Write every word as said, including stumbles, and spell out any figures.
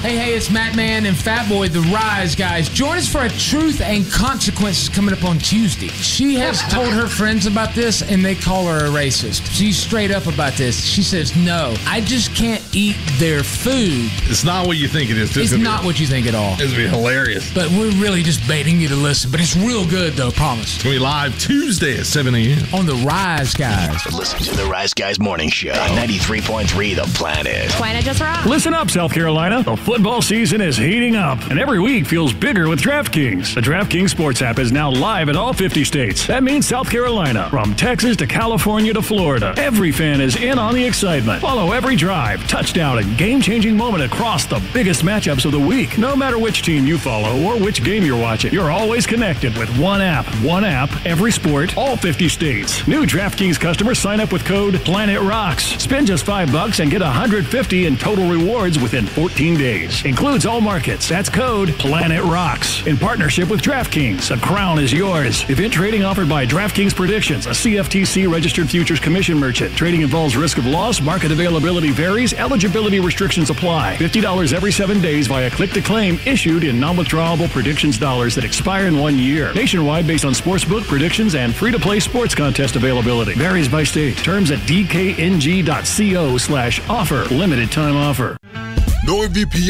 Hey, hey, it's Matt Man and Fat Boy, the Rise Guys. Join us for a Truth and Consequences coming up on Tuesday. She has told her friends about this, and they call her a racist. She's straight up about this. She says, no, I just can't eat their food. It's not what you think it is. It's, it's not be, what you think at all. It's going to be hilarious. But we're really just baiting you to listen. But it's real good, though, promise. It's going to be live Tuesday at seven a.m. on the Rise Guys. Listen to the Rise Guys Morning Show on ninety-three point three The Planet. Planet just rock. Listen up, South Carolina. The football season is heating up, and every week feels bigger with DraftKings. The DraftKings Sports app is now live in all fifty states. That means South Carolina, from Texas to California to Florida. Every fan is in on the excitement. Follow every drive, touchdown, and game-changing moment across the biggest matchups of the week. No matter which team you follow or which game you're watching, you're always connected with one app. One app, every sport, all fifty states. New DraftKings customers sign up with code PLANETROCKS. Spend just five bucks and get one hundred fifty in total rewards within fourteen days. Includes all markets. That's code PLANETROCKS. In partnership with DraftKings, the crown is yours. Event trading offered by DraftKings Predictions, a C F T C registered futures commission merchant. Trading involves risk of loss. Market availability varies. Eligibility restrictions apply. fifty dollars every seven days via click to claim, issued in non-withdrawable predictions dollars that expire in one year. Nationwide based on sportsbook predictions and free-to-play sports contest availability. Varies by state. Terms at d k n g dot co slash offer. Limited time offer. NordVPN